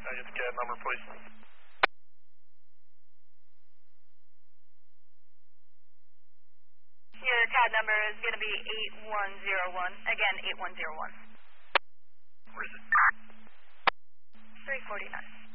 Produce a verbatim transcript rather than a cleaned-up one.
I get the C A D number, please. Your C A D number is going to be eight one zero one. Again, eight one zero one. Where is it? three forty-nine.